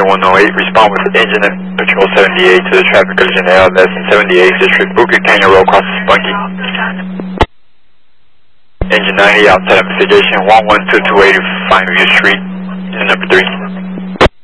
108, respond with engine and patrol 78 to the traffic collision ALS in 78th District, Bukit Canyon Road, across Spunky. Engine 90 outside investigation, 11228 Fineview Street, and number 3.